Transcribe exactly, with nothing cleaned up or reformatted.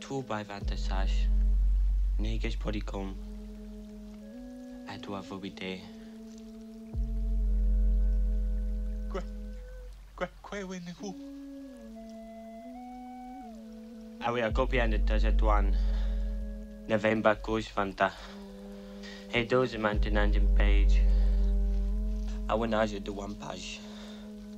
two by fantasage. Neges podicum. Adwa vobide. Que, que, que win who? Awi a copy and it does at one. November goes fanta. Hey, those a mountain and page. I went out the one page.